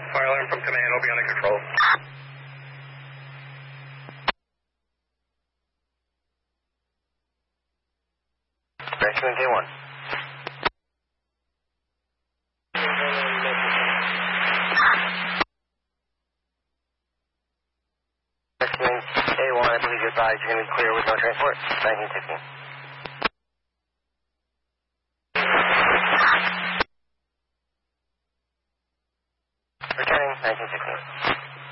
Fire alarm from command, will be under control. Rescuing K1. Rescuing A1, I believe you're advised you're going to be clear with no transport. 1916. Returning 1916.